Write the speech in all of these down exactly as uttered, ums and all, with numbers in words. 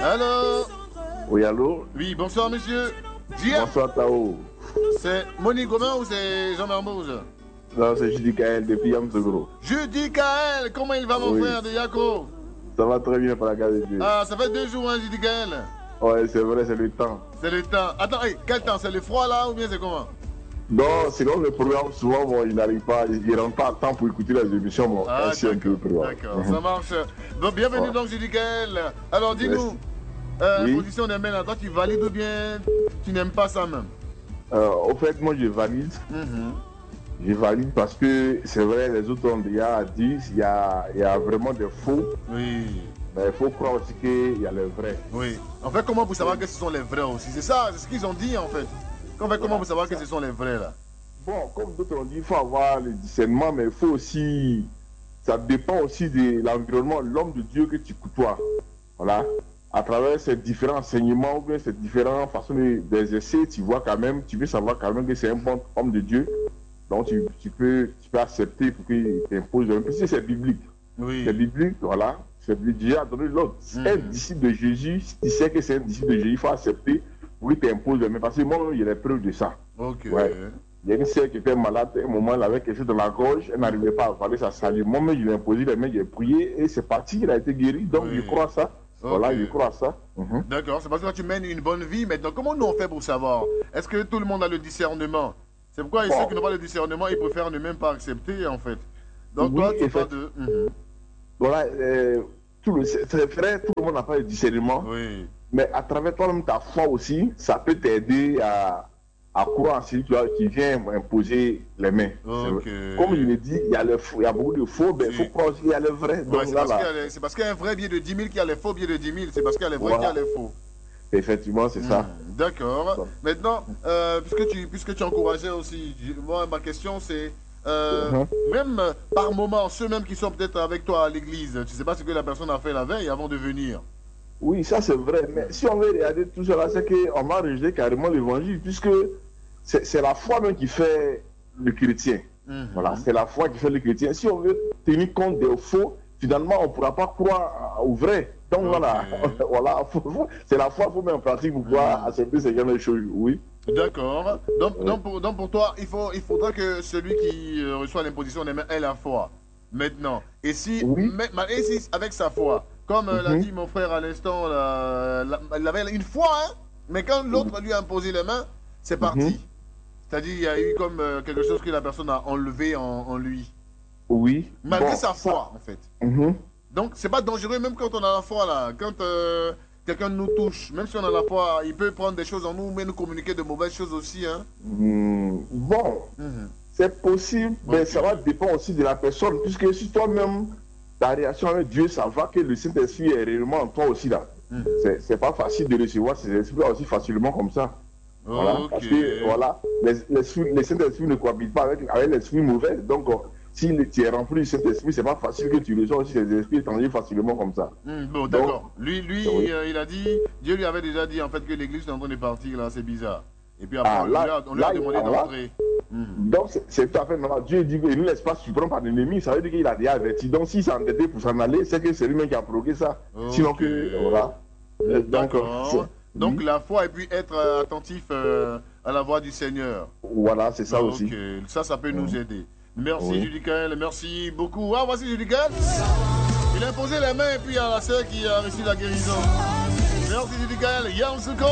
Allô? Oui, allô? Oui, bonsoir, monsieur. J M. Bonsoir, Tao. C'est Monique Gomin ou c'est Jean Mermoz? Non, c'est Judy Kael depuis Yamsogro. Judy Kael, comment il va, mon Oui. frère de Yako? Ça va très bien par la grâce de Dieu. Ah, ça fait deux jours, hein, Judy Kael? Ouais, c'est vrai, c'est le temps. C'est le temps. Attends, hey, quel temps? C'est le froid là ou bien c'est comment? Non, sinon le programme, souvent, bon, il n'arrive pas, il ne rentre pas à temps pour écouter les émissions. Bon, Ah, ainsi un peu, d'accord, ça marche. Donc, bienvenue Ouais. donc, Judy Kael. Alors, dis-nous, euh, Oui. position des mains là, toi tu valides ou bien tu n'aimes pas ça même? Euh, au fait, moi, je valide. Mm-hmm. Je valide parce que c'est vrai, les autres ont déjà dit, il y a, il y a vraiment des faux. Oui. Mais il faut croire aussi qu'il y a les vrais. Oui. En fait, comment vous savoir que ce sont les vrais aussi? C'est ça, c'est ce qu'ils ont dit en fait. En fait, comment vous savoir que ce sont les vrais là? Bon, comme d'autres ont dit, il faut avoir le discernement, mais il faut aussi. Ça dépend aussi de l'environnement, l'homme de Dieu que tu côtoies. Voilà. À travers ces différents enseignements ou bien ces différentes façons d'exercer, tu vois quand même, tu peux savoir quand même que c'est un bon homme de Dieu. Donc tu, tu, peux, tu peux accepter pour qu'il t'impose un peu. Si c'est biblique. Oui. C'est biblique, voilà. C'est Dieu a donné l'autre. Mm. Un disciple de Jésus, si tu sais que c'est un disciple de Jésus, il faut accepter pour qu'il t'impose. Mais parce que moi, il y a des preuves de ça. Ok. Ouais. Il y a une sœur qui était malade, à un moment, elle avait quelque chose dans la gorge, elle n'arrivait pas à avaler sa salive. Moi-même, je lui ai imposé les mains, j'ai prié et c'est parti, il a été guéri. Donc, Oui. je crois à ça. Okay. Voilà, je crois à ça. Mm-hmm. D'accord, c'est parce que toi, tu mènes une bonne vie. Maintenant, comment nous on fait pour savoir? Est-ce que tout le monde a le discernement? C'est pourquoi bon. Ceux qui n'ont pas le discernement, ils préfèrent ne même pas accepter, en fait. Donc, oui, toi, tu parles de... Mm-hmm. Voilà, euh, tout le, c'est vrai, tout le monde n'a pas le discernement. Oui. Mais à travers toi-même, ta foi aussi, ça peut t'aider à... à croire en celui qui vient imposer les mains. Okay. Comme je l'ai dit, il y, a le faux, il y a beaucoup de faux, mais il faut croire qu'il y a le vrai. Ouais, c'est, parce les, c'est parce qu'il y a un vrai billet de dix mille qu'il y a les faux billets de dix mille. C'est parce qu'il y a les vrais voilà. qu'il y a les faux. Effectivement, c'est mmh. ça. D'accord. Ça. Maintenant, euh, puisque, tu, puisque tu encourageais aussi, moi, ma question c'est, euh, mmh. même par moment, ceux même qui sont peut-être avec toi à l'église, tu ne sais pas ce que la personne a fait la veille avant de venir. Oui, ça c'est vrai. Mais si on veut regarder tout cela, c'est qu'on va rejeter carrément l'évangile, puisque c'est, c'est la foi même qui fait le chrétien. Mm-hmm. Voilà, c'est la foi qui fait le chrétien. Si on veut tenir compte des faux, finalement, on ne pourra pas croire au vrai. Donc okay. voilà, voilà faut, faut, c'est la foi qu'il faut mettre en pratique pour pouvoir mm-hmm. accepter ces genres de choses. Oui. D'accord. Donc, oui. donc, pour, donc pour toi, il, faut, il faudra que celui qui euh, reçoit l'imposition des mains ait la foi. Maintenant, et si, oui. mais, et si avec sa foi, comme euh, mm-hmm. l'a dit mon frère à l'instant, la, la, il avait une foi, hein, mais quand l'autre lui a imposé les mains, c'est parti. Mm-hmm. C'est-à-dire, il y a eu comme euh, quelque chose que la personne a enlevé en, en lui. Oui. Malgré bon, sa foi, ça... en fait. Mm-hmm. Donc, c'est pas dangereux, même quand on a la foi, là. Quand euh, quelqu'un nous touche, même si on a la foi, il peut prendre des choses en nous, mais nous communiquer de mauvaises choses aussi, hein. Mm, bon. Mm-hmm. C'est possible, mais okay. ça va dépendre aussi de la personne, puisque si toi-même, ta réaction avec Dieu, ça va que le Saint-Esprit est réellement en toi aussi, là. Mm-hmm. C'est, c'est pas facile de recevoir ces esprits aussi facilement comme ça. Voilà, okay. Parce que voilà, les, les, les Saint-Esprit ne cohabitent pas avec, avec l'esprit mauvais. Donc, euh, si tu es rempli du Saint-Esprit, c'est pas facile que tu reçois aussi les esprits étrangers facilement comme ça. Mmh, bon, d'accord. Lui, lui oui. euh, il a dit, Dieu lui avait déjà dit en fait que l'église est en train de partir, là, c'est bizarre. Et puis après, ah, on, là, lui a, on lui a là, demandé d'entrer. Mmh. Donc, c'est, c'est tout à fait normal. Dieu dit qu'il ne laisse pas surprendre par l'ennemi. Ça veut dire qu'il a déjà averti. Donc, s'il s'est entêté pour s'en aller, c'est que c'est lui-même qui a provoqué ça. Okay. Sinon que, voilà. Mmh, d'accord. Donc oui. La foi et puis être euh, attentif euh, à la voix du Seigneur. Voilà, c'est ça okay. aussi. Ça, ça peut mmh. nous aider. Merci oui. Judy Kael, merci beaucoup. Ah, voici Judy Kael. Il a imposé les mains et puis il y a la sœur qui a reçu la guérison. Merci Judy Kael. Yamsuko.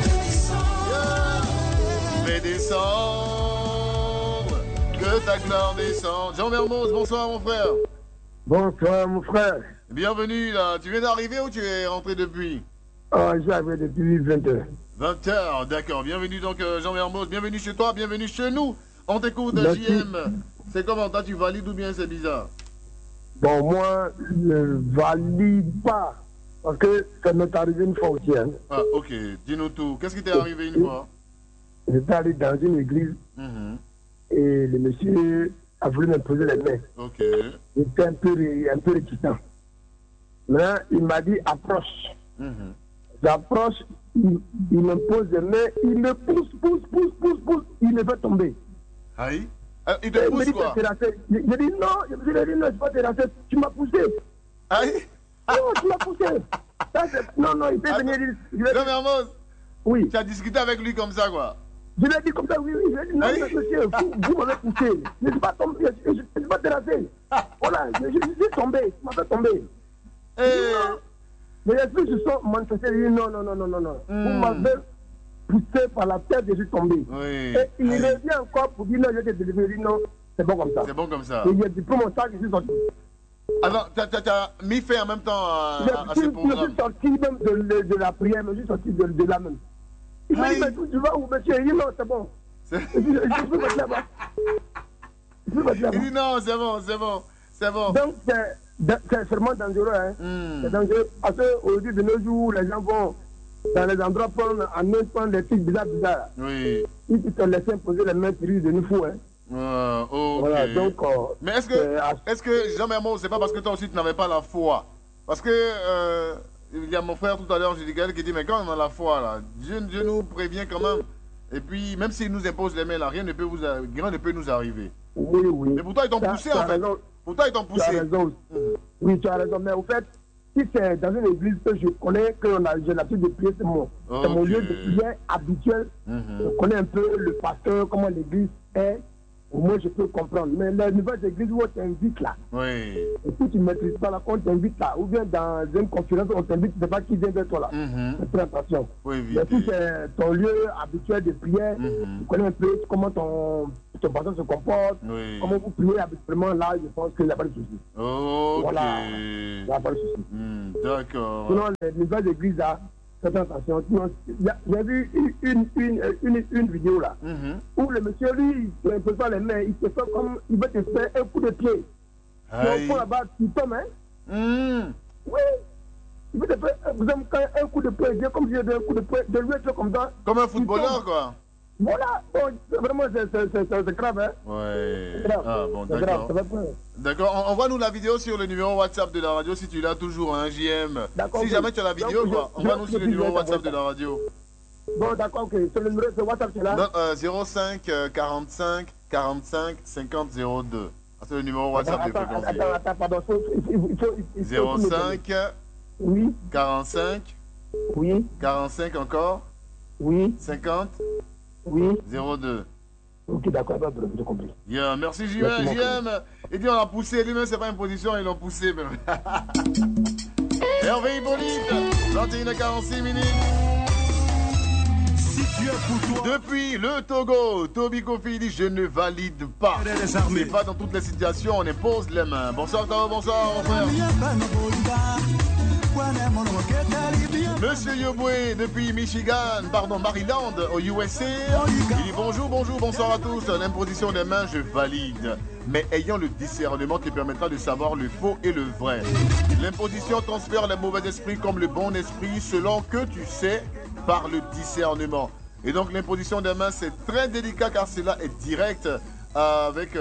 Yeah. Fais descendre, que ta gloire descende. Jean Mermoz, bonsoir mon frère. Bonsoir mon frère. Bienvenue là. Tu viens d'arriver ou tu es rentré depuis? Ah, oh, j'arrive depuis vingt heures. vingt heures, d'accord. Bienvenue donc Jean Mermoz. Bienvenue chez toi, bienvenue chez nous. On t'écoute, J M. C'est comment? Toi, tu valides ou bien c'est bizarre? Bon, moi, je ne valide pas. Parce que ça m'est arrivé une fois aussi. Hein. Ah, ok. Dis-nous tout. Qu'est-ce qui t'est arrivé une fois? J'étais allé dans une église. Mm-hmm. Et le monsieur a voulu me poser les mains. Ok. J'étais un peu, un peu réticent. Là, il m'a dit approche. Mm-hmm. J'approche, il, il me pose les mains, il me pousse, pousse, pousse, pousse, pousse, il me fait tomber. Aïe. Ah, il te pousse il quoi? Je dis non, je lui ai dit non, je ne vais pas terrasser, tu m'as poussé. Aïe. Non, tu l'as poussé. Ça, non, non, il peut venir dire. Non, mais Amos, oui. Tu as discuté avec lui comme ça, quoi. Je l'ai dit comme ça, oui, oui. Je lui ai dit, non, oui. Monsieur, vous, vous m'avez poussé. Je ne suis pas tombé, je ne suis pas terrassé. Voilà, je, je, je suis tombé, tu m'as fait tomber. Et... Mais les esprits se sont manifestés, ils disent non, non, non, non, non, non. Mm. Vous m'avez poussé par la tête, je suis tombé. Oui. Et il Aïe. revient encore pour dire non, je t'ai délivré, il dit non, c'est bon comme ça. C'est bon comme ça. Et il a dit pour mon sac, je suis sorti. Alors, tu as mis fin en même temps à, à, à ce programme. Je suis sorti même de, de la prière, mais je suis sorti de, de là même. Il m'a dit, mais tu vas où, monsieur? Il dit non, c'est bon. Je peux mettre là-bas. Il dit non, c'est bon, c'est bon, c'est bon. Donc, c'est vraiment dangereux, hein. Mm. C'est dangereux. Parce qu'aujourd'hui, de nos jours, les gens vont dans les endroits prendre en main prendre des trucs bizarres, bizarres. Oui. Ils te laissent imposer les mains, tu risques de nous fous, hein. Uh, okay. Voilà, donc, euh, mais est-ce que, est, est-ce que Jean-Mermo, c'est pas parce que toi aussi tu n'avais pas la foi? Parce que euh, il y a mon frère tout à l'heure, Judicaël, qui dit mais quand on a la foi là, Dieu, Dieu nous prévient quand même. Et puis même s'il nous impose les mains là, rien ne peut, vous, rien ne peut nous arriver. Oui, oui. Mais pourtant ils t'ont poussé en fait. Raison. Pourtant ils t'ont poussé. Tu as raison. Mmh. Oui, tu as raison. Mais au fait, si c'est dans une église que je connais, que j'ai l'habitude de prier, c'est mon, okay. mon lieu de prière habituel. Mmh. Je connais un peu le pasteur, comment l'église est. Au moins, je peux comprendre. Mais les nouvelles églises où on t'invite là, oui. Et puis tu ne maîtrises pas là, on t'invite là, ou bien dans une conférence, on t'invite, tu ne sais pas qui vient vers toi là. Mm-hmm. Fais très attention. Oui, mais si c'est ton lieu habituel de prière, mm-hmm. tu connais un peu comment ton, ton pasteur se comporte, oui. comment vous priez habituellement là, je pense qu'il n'y a pas de souci. Ok. Voilà. Il n'y a pas de souci. Mm, d'accord. Sinon, les nouvelles églises là, faites attention. J'ai vu une, une, une, une, une vidéo là, mm-hmm. où le monsieur, lui, il ne peut pas les mains, il te fait comme, il veut te faire un coup de pied. Tu vas là-bas, tu tombes, hein? Mm. Oui. Il veut te faire un, un coup de pied, comme si j'ai un coup de pied, de lui être comme ça. Comme un footballeur, quoi. Voilà, bon, vraiment, c'est grave, hein? Ouais. Grave. Ah, bon, d'accord. D'accord, envoie-nous la vidéo sur le numéro WhatsApp de la radio si tu l'as toujours, hein, J M. Si jamais tu as la vidéo, donc, quoi, envoie-nous sur le numéro WhatsApp de la radio. Bon, d'accord, ok. Sur le numéro de WhatsApp, c'est là? Non, euh, zéro cinq quarante-cinq quarante-cinq cinquante zéro deux. C'est le numéro WhatsApp attends, de Fréquence. Attends, attends, pardon. Il faut, il faut, il faut zéro cinq oui. quarante-cinq oui. quarante-cinq encore oui. cinquante oui. zéro deux. Ok, d'accord, j'ai compris. Yeah, merci J M. J M. Il dit on l'a poussé, lui-même c'est pas une position, ils l'ont poussé même. Hervé Hippolyte, vingt et une heures quarante-six minutes. Depuis le Togo, Toby Kofi dit je ne valide pas. Mais pas dans toutes les situations, on impose les mains. Bonsoir Tao, bonsoir mon frère. Monsieur Yoboué depuis Michigan, pardon Maryland au U S A. Il dit bonjour, bonjour, bonsoir à tous. L'imposition des mains, je valide. Mais ayant le discernement qui permettra de savoir le faux et le vrai. L'imposition transfère les mauvais esprits comme le bon esprit selon que tu sais par le discernement. Et donc l'imposition des mains c'est très délicat car cela est direct avec